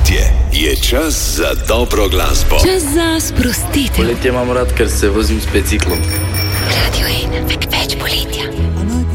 poletje je čas za dobro glasbo. Čas za sprostitev. Poletje imam rad, ker se vozim s biciklom. Radio 1, več poletja.